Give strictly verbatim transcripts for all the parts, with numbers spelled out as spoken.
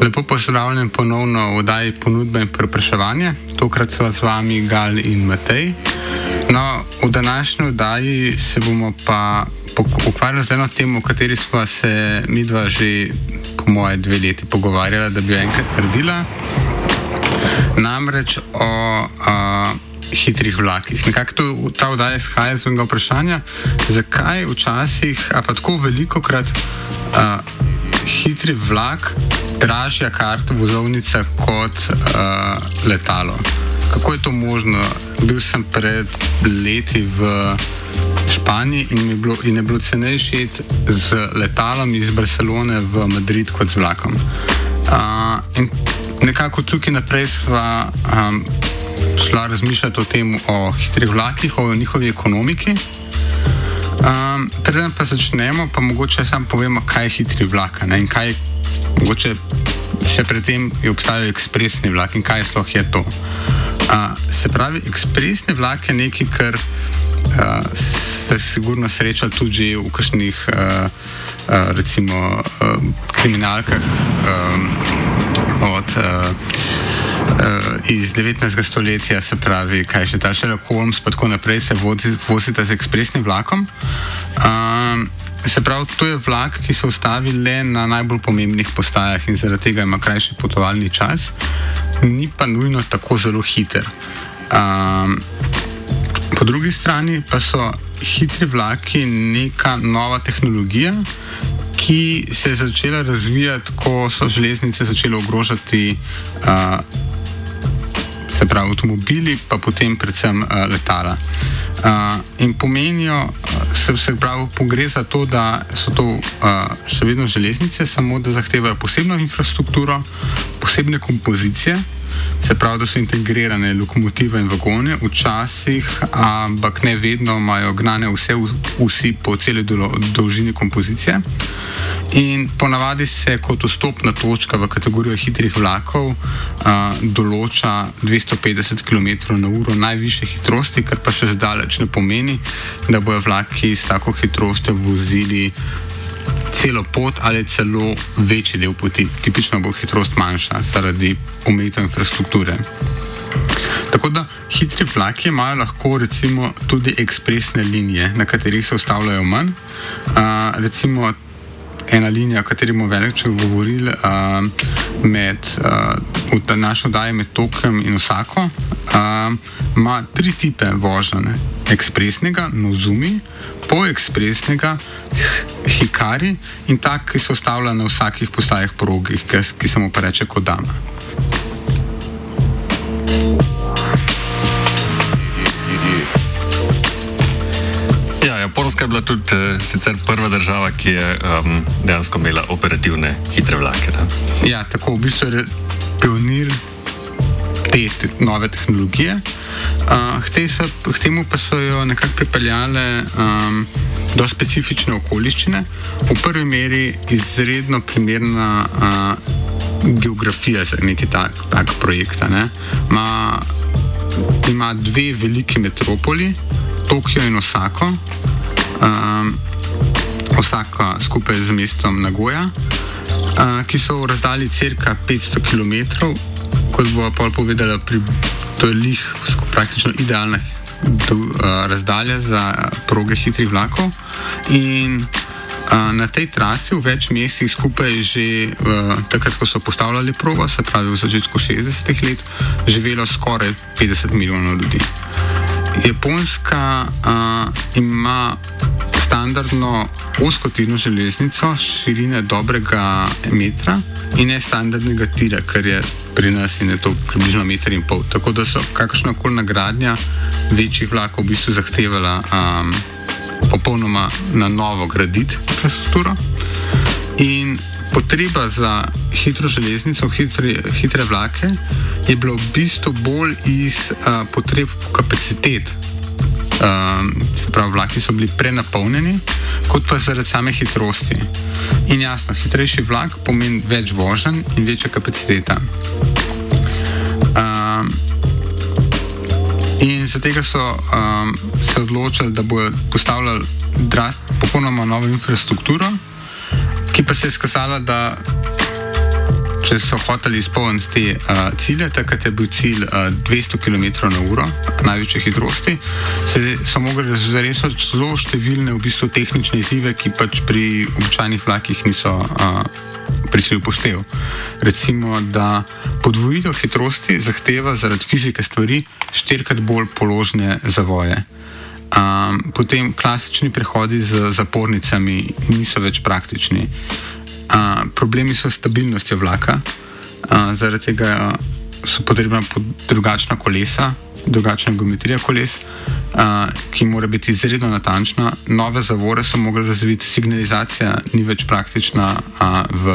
Lepo pozdravljen ponovno v oddaji Ponudbe in povpraševanje. Tokrat so z vami Gal in Matej. No, v današnji oddaji se bomo pa ukvarjali z eno temo, o kateri smo se midva že po moje dve leti pogovarjala, da bi jo enkrat naredila. Namreč o a, hitrih vlakih. Nekako to, ta oddaja izhaja z enega vprašanja, zakaj včasih, a pa tako velikokrat a, hitri vlak dražja karta vozovnica kot a, letalo. Kako je to možno? Bil sem pred leti v Španiji in je bilo, in je bilo cenejše iti z letalom iz Barcelone v Madrid kot z vlakom. A, in nekako tukaj naprej sva um, šla razmišljati o tem, o hitrih vlakih, o njihovi ekonomiki. Um, preden pa začnemo, pa mogoče sam povemo, kaj je hitri vlak, ne? In kaj mogoče še predtem je obstajal ekspresni vlak in kaj sploh je to. Uh, se pravi, ekspresni vlak je nekaj, kar uh, ste sigurno srečali tudi že v kakšnih uh, uh, recimo uh, kriminalkah um, od uh, uh, iz devetnajstega stoletja, se pravi, kaj še ta Sherlock Holmes pa tako naprej se vozi, vozita z ekspresnim vlakom. Uh, se pravi, to je vlak, ki se ustavi le na najbolj pomembnih postajah in zaradi tega ima krajši potovalni čas, ni pa nujno tako zelo hiter. Uh, po drugi strani pa so hitri vlaki neka nova tehnologija, ki se je začela razvijati, ko so železnice začele ogrožati uh, se pravi avtomobili, pa potem predvsem uh, letala. Uh, in pomenijo, se, se pravi, pogre za to, da so to uh, še vedno železnice, samo da zahtevajo posebno infrastrukturo, posebne kompozicije, se pravi, da so integrirane lokomotive in vagone, včasih, ampak ne vedno imajo gnane vse vsi po celi dolžini kompozicije. In ponavadi se kot vstopna točka v kategorijo hitrih vlakov a, določa dvesto petdeset kilometrov na uro najvišje hitrosti, kar pa še zdaleč ne pomeni, da bojo vlaki s tako hitrostjo vozili celo pot ali celo večji del poti. Tipično bo hitrost manjša zaradi omejitev infrastrukture. Tako da hitri vlaki imajo lahko recimo tudi ekspresne linije, na katerih se ustavljajo manj. A, recimo ena linija, o kateri bomo velikče govorili, uh, med uh, v našo oddaji med Tokiem in Osako, uh, ima tri tipe vožnje. Ekspresnega, Nozumi, polekspresnega, Hikari in tak, ki se ustavlja na vsakih postajah porogih, ki, ki se mu pa reče Kodama. Japonska je bila tudi uh, sicer prva država, ki je um, dejansko imela operativne hitre vlake. Ne? Ja, tako v bistvu je pionir te, te nove tehnologije. Uh, k, so, k temu pa so jo nekako pripeljale um, do specifične okoliščine. V prvi meri izredno primerna uh, geografija za neki tak, tak projekt. Ne? Ma, ima dve veliki metropoli, Tokio in Osako. Um, Osaka skupaj z mestom Nagoja, uh, ki so v razdalji cirka petsto kilometrov, kot bo pol povedala, pri, to je lih praktično idealna do, uh, razdalja za proge hitrih vlakov. In uh, na tej trasi v več mestih skupaj že uh, takrat, ko so postavljali progo, se pravi v začetku šestdesetih let, živelo skoraj petdeset milijonov ljudi. Japonska uh, ima standardno ozkotirno železnico širine dobrega metra in nestandardnega tira, kar je pri nas in je to približno meter in pol. Tako da so kakršnakoli nagradnja večjih vlakov v bistvu zahtevala um, popolnoma na novo graditi infrastrukturo. In potreba za hitro železnico, hitre, hitre vlake je bila v bistvu bolj iz uh, potreb po kapacitet. Um, se pravi, vlaki so bili prenapolnjeni, kot pa zaradi same hitrosti. In jasno, hitrejši vlak pomeni več voženj in večja kapaciteta. Um, in zaradi tega so um, se odločili, da bodo postavljali drast, popolnoma novo infrastrukturo, ki pa se je skazala, da če so hoteli izpolniti te uh, cilje, takrat je bil cilj uh, dvesto kilometrov na uro največje hitrosti, se so mogli razrešiti zelo številne v bistvu tehnične izzive, ki pač pri običajnih vlakih niso uh, prišli upoštev. Recimo, da podvojitev hitrosti zahteva zaradi fizike stvari štirikrat bolj položne zavoje. Um, potem klasični prehodi z zapornicami niso več praktični. Uh, problemi so s stabilnostjo vlaka, uh, zaradi tega so potrebna drugačna kolesa, drugačna geometrija koles, uh, ki mora biti izredno natančna. Nove zavore so mogli razviti, signalizacija ni več praktična uh, v,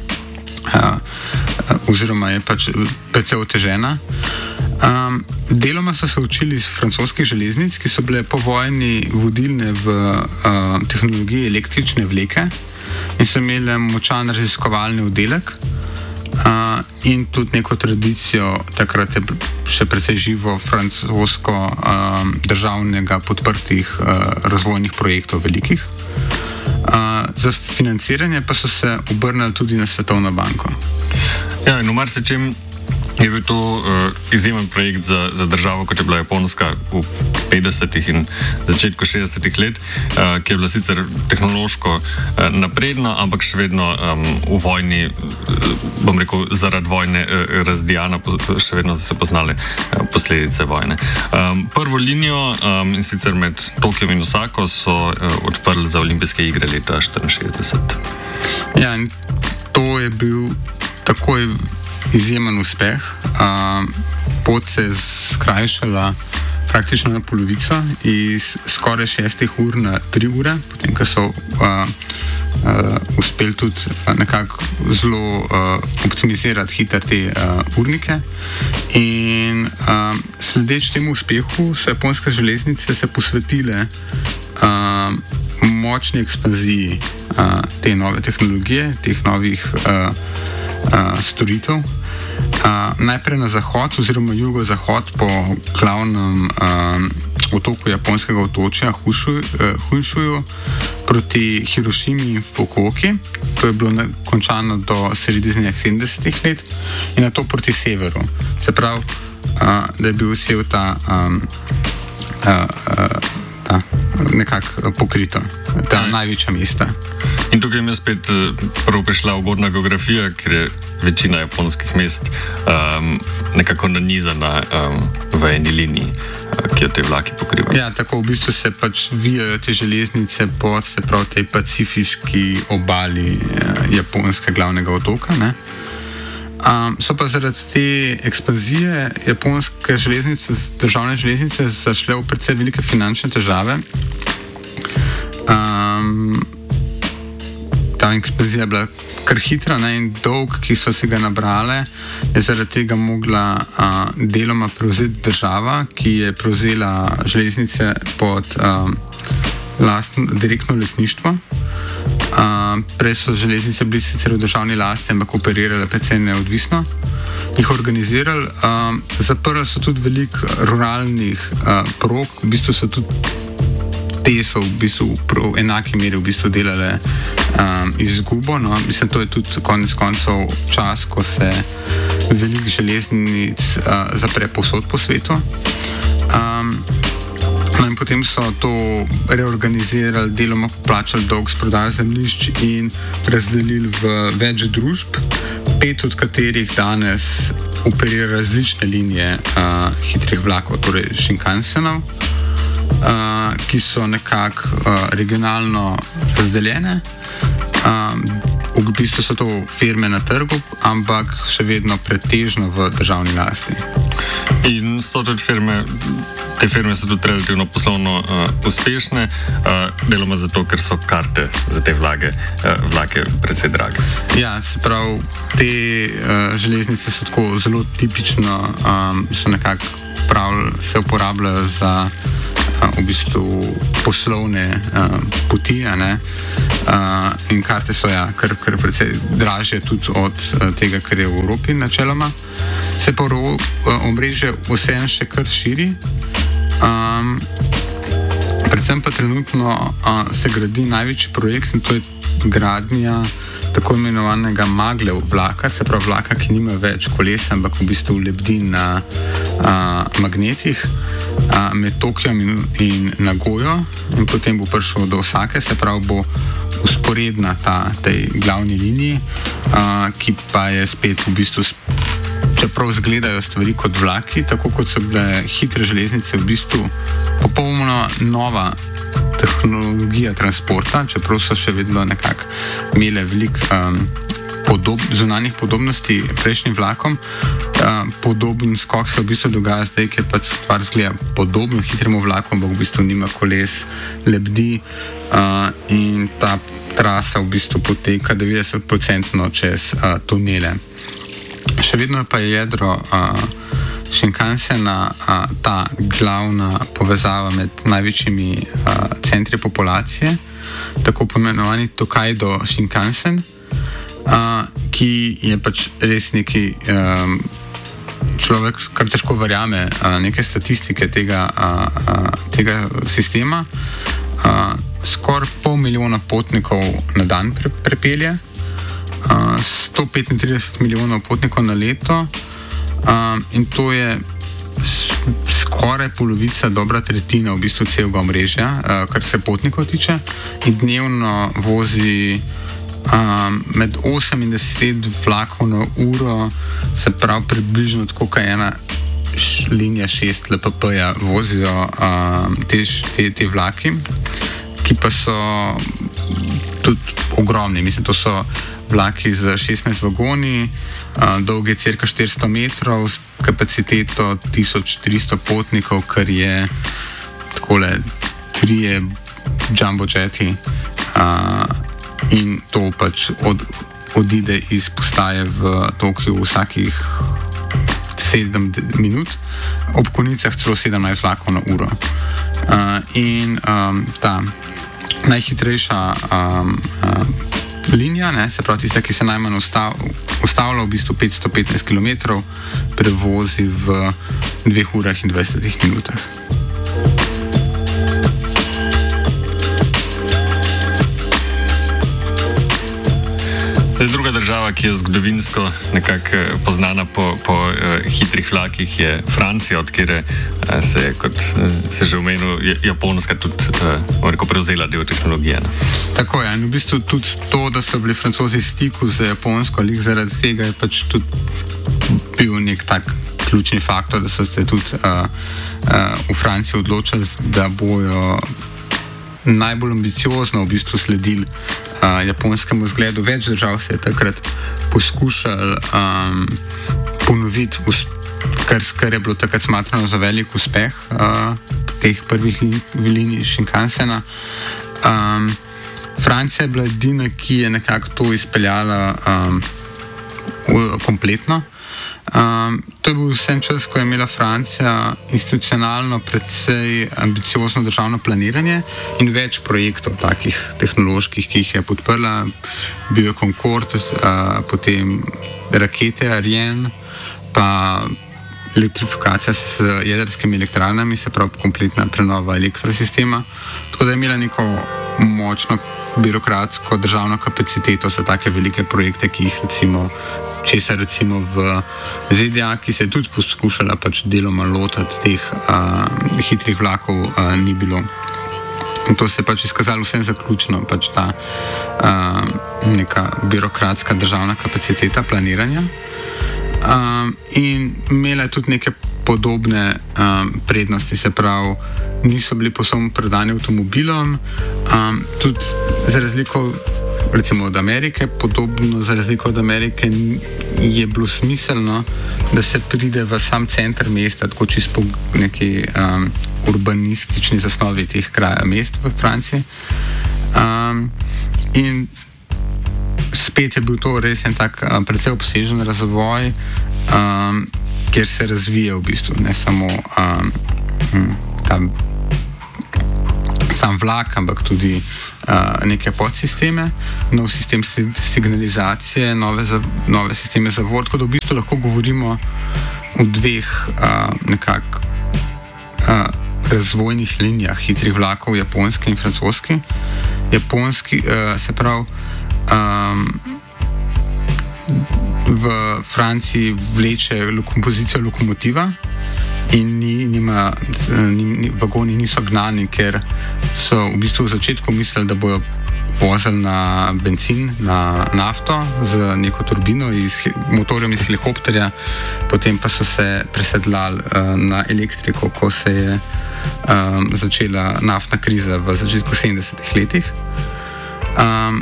uh, oziroma je pač precej otežena. Um, deloma so se učili iz francoskih železnic, ki so bile po vojni vodilne v uh, tehnologiji električne vleke in so imeli močan raziskovalni oddelek uh, in tudi neko tradicijo, takrat je še precej živo francosko uh, državnega podprtih uh, razvojnih projektov velikih. Uh, za financiranje pa so se obrnili tudi na Svetovno banko. Ja, in v marsičem je bil to uh, izjemen projekt za, za državo, kot je bila Japonska v petdesetih in začetku šestdesetih let, uh, ki je bila sicer tehnološko uh, napredna, ampak še vedno um, v vojni, uh, bom rekel, zaradi vojne uh, razdijana, še vedno so se poznale uh, posledice vojne. Um, prvo linijo um, in sicer med Tokijem in Osako so uh, odprli za olimpijske igre leta štiriinšestdeset. Ja, in to je bil takoj izjemen uspeh. Uh, pot se je skrajšala praktično na polovico iz skoraj šestih ur na tri ure, potem ko so uh, uh, uspeli tudi uh, nekako zelo uh, optimizirati hitro te uh, urnike. In uh, sledeč temu uspehu so japonske železnice se posvetile uh, močni ekspanziji uh, te nove tehnologije, teh novih uh, Uh, storitev. Uh, najprej na zahod oziroma jugozahod po glavnem uh, otoku japonskega otočja Honshuju uh, proti Hirošimi in Fukuoki. To je bilo končano do sredine sedemdesetih let in na to proti severu. Se pravi, uh, da je bil cel ta, um, uh, uh, ta nekako pokrito, ta Aj. največja mesta. In tukaj mi je spet prvo prišla ugodna geografija, ker je večina japonskih mest um, nekako nanizana um, v eni liniji, uh, ki jo te vlaki pokrivajo. Ja, tako v bistvu se pač vijajo te železnice po, se pravi, tej pacifiški obali uh, japonskega glavnega otoka, ne? Um, so pa zaradi te ekspanzije japonske železnice, državne železnice, zašle v precej velike finančne težave. Um, ta ekspanzija je bila kar hitra, ne, in dolg, ki so se ga nabrale, je zaradi tega mogla uh, deloma prevzeti država, ki je prevzela železnice pod um, lastno, direktno lastništvo. Uh, prej so železnice bili sicer v državni lasti, ampak operirale precej neodvisno, jih organizirali. Um, zaprli so tudi veliko ruralnih uh, prog, v bistvu so tudi te so v bistvu v enaki meri v bistvu delale um, izgubo. No. Mislim, to je tudi konec koncev čas, ko se veliko železnic uh, zapre povsod po svetu. Um, no in potem so to reorganizirali, deloma plačali dolg s prodajo zemljišč in razdelili v več družb, pet od katerih danes operira različne linije uh, hitrih vlakov, torej Shinkansenov, Uh, ki so nekako uh, regionalno razdeljene. Um, v bistvu so to firme na trgu, ampak še vedno pretežno v državni lasti. In so tudi firme, te firme so tudi relativno poslovno uh, uspešne, uh, deloma zato, ker so karte za te vlage, uh, vlake precej drage. Ja, se pravi, te uh, železnice so tako zelo tipično, um, so nekako prav, se uporabljajo za v bistvu poslovne uh, poti, ne? Uh, in karte so ja, kar, kar precej dražje tudi od uh, tega, kar je v Evropi načeloma. Se pa uh, omrežje vseeno še kar širi. Um, predvsem pa trenutno uh, se gradi največji projekt in to je gradnja tako imenovanega maglev vlaka, se pravi vlaka, ki nima več kolesa, ampak v bistvu lebdi na a, magnetih a, med Tokijem in, in Nagojo, in potem bo prišel do Osake, se pravi bo usporedna ta, tej glavni liniji, a, ki pa je spet v bistvu, čeprav izgledajo stvari kot vlaki, tako kot so bile hitre železnice, v bistvu popolnoma nova tehnologija transporta, čeprav so še vedno nekako imele veliko um, podob, zunanjih podobnosti prejšnjim vlakom. Uh, podoben skok se v bistvu dogaja zdaj, ker pač stvar zgleda podobno hitremu vlaku, ampak v bistvu nima koles, lebdi uh, in ta trasa v bistvu poteka devetdeset procentno čez uh, tunele. Še vedno pa je jedro uh, Shinkansena a, ta glavna povezava med največjimi a, centri populacije, tako pomenovani Tokaido Shinkansen, a, ki je pač res neki a, človek, kar težko verjame, a, neke statistike tega, a, a, tega sistema. A, skoraj pol milijona potnikov na dan pre, prepelje, a, sto petintrideset milijonov potnikov na leto. Um, in to je skoraj polovica, dobra tretjina v bistvu celega omrežja, uh, kar se potnikov tiče, in dnevno vozi um, med osem in deset vlakov na uro, se pravi približno tako, kot ena š, linija šest L P P-ja vozijo um, te, te, te vlaki, ki pa so tudi ogromni. Mislim, to so vlaki z šestnajst vagoni, uh, dolgi cirka štiristo metrov, s kapaciteto tisoč tristo potnikov, kar je takole trije jumbo jeti, uh, in to pač od, odide iz postaje v Tokiju vsakih sedem minut, ob konicah celo sedemnajst vlakov na uro. Uh, in um, ta najhitrejša um, uh, linija, ne, se pravi tista, ki se najmanj ustav, ustavlja, v bistvu petsto petnajst kilometrov, prevozi v dveh urah in dvajsetih minutah. Druga država, ki je zgodovinsko nekako poznana po, po uh, hitrih vlakih, je Francija, od kjer uh, se je, kot uh, se že omenil, Japonska tudi uh, prevzela del tehnologije. Ne? Tako je, in v bistvu tudi to, da so bili Francozi v stiku z Japonsko, ali zaradi tega je pač tudi bil nek tak ključni faktor, da so se tudi uh, uh, v Franciji odločili, da bojo najbolj ambiciozno v bistvu sledili uh, japonskemu zgledu. Več držav se je takrat poskušal um, ponoviti, kar, kar je bilo takrat smatrano za velik uspeh uh, teh prvih linij Shinkansena. Um, Francija je bila edina, ki je nekako to izpeljala um, kompletno. Um, to je bil vsem čas, ko je imela Francija institucionalno predvsej ambiciozno državno planiranje in več projektov takih tehnoloških, ki jih je podprla. Bil je Concorde, uh, potem rakete Ariane, pa elektrifikacija s jedrskimi elektrarnami, se pravi kompletna prenova elektrosistema. Tako da je imela neko močno birokratsko državno kapaciteto za take velike projekte, ki jih recimo česar recimo v Z D A, ki se je tudi poskušala pač deloma lotati teh uh, hitrih vlakov, uh, ni bilo. In to se je pač izkazalo vsem zaključno, pač ta uh, neka birokratska državna kapaciteta planiranja. Uh, in imela je tudi neke podobne um, prednosti, se pravi, niso bili posebno predani avtomobilom, um, tudi za razliko recimo od Amerike, podobno za razliko od Amerike je bilo smiselno, da se pride v sam center mesta, tako čisto po neki um, urbanistični zasnovi teh kraja mest v Franciji. Um, in spet je bil to res en tak um, precej obsežen razvoj, um, kjer se razvija v bistvu ne samo um, ta sam vlak, ampak tudi uh, neke podsisteme, nov sistem signalizacije, nove, za, nove sisteme zavor, tako da v bistvu lahko govorimo o dveh uh, nekak uh, razvojnih linijah hitrih vlakov, japonski in francoski. Japonski, uh, se pravi, um, v Franciji vleče kompozicija lokomotiva in ni, nima, ni, vagoni niso gnani, ker so v bistvu v začetku mislili, da bojo vozili na benzin, na nafto z neko turbino, iz, motorjem iz helikopterja, potem pa so se presedlali uh, na elektriko, ko se je um, začela naftna kriza v začetku sedemdesetih letih. Um,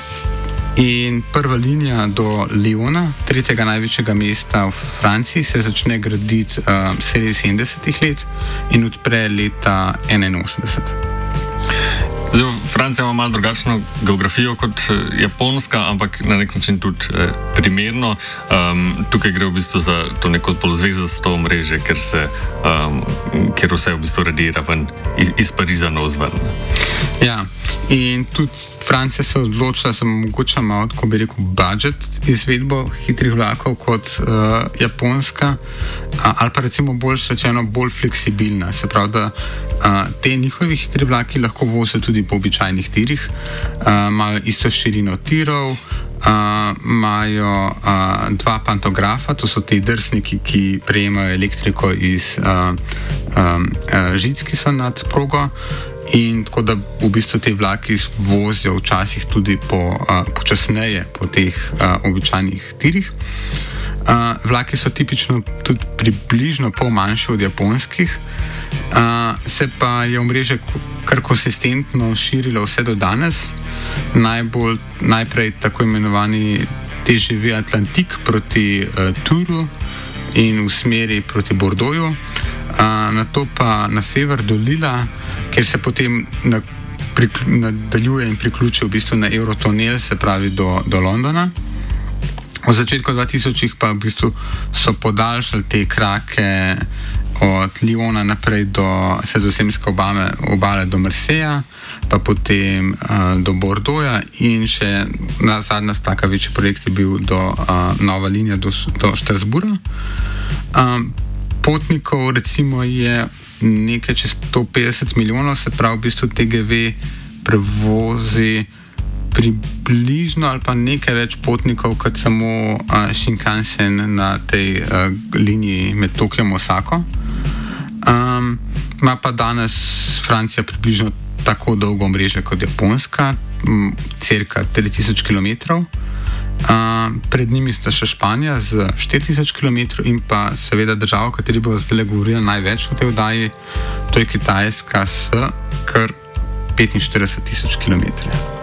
in prva linija do Lyona, tretjega največjega mesta v Franciji, se začne graditi uh, sredi sedemdesetih let in odpre leta enainosemdeset. Francija ima malo drugačno geografijo kot Japonska, ampak na nek način tudi eh, primerno. Um, tukaj gre v bistvu za to neko poluzvezasto omrežje, ker se um, ker vse v bistvu radira ven iz, iz Pariza navzven. Ja, in tudi Francija se je odločila za mogoče malo, ko bi rekel, budget izvedbo hitrih vlakov kot uh, Japonska, uh, ali pa recimo bolj rečeno bolj fleksibilna. Se pravi, da uh, te njihovi hitri vlaki lahko vozijo tudi po običajnih tirih, imajo uh, isto širino tirov, imajo uh, uh, dva pantografa, to so ti drsniki, ki prejemajo elektriko iz uh, um, uh, žic, ki so nad progo. In tako da v bistvu te vlaki vozijo včasih tudi po, uh, počasneje po teh uh, običajnih tirih. Uh, vlaki so tipično tudi približno pol manjši od japonskih, uh, se pa je omrežje kar konsistentno širilo vse do danes. Najbolj, najprej tako imenovani T G V Atlantik proti uh, Turu in v smeri proti Bordeauxu, uh, nato pa na sever do Lila, kjer se potem na, prikl, nadaljuje in priključi v bistvu na Eurotunnel, se pravi do, do Londona. V začetku dvatisočih pa v bistvu so podaljšali te krake od Lyona naprej do sredozemske obale, obale do Marseja, pa potem uh, do Bordeauxa in še na zadnja taka večji projekt je bil do uh, nova linija do, do Strasbourga. Um, potnikov recimo je nekaj čez sto petdeset milijonov, se pravi v bistvu T G V prevozi približno ali pa nekaj več potnikov kot samo uh, Shinkansen na tej uh, liniji med Tokijem in Osako. Um, ima pa danes Francija približno tako dolgo omrežje kot Japonska, m, cirka tri tisoč kilometrov. Uh, pred njimi sta še Španija z štiri tisoč kilometrov in pa seveda država, o kateri bo zdaj govorila največ v tej oddaji, to je Kitajska s kar petinštirideset tisoč kilometrov.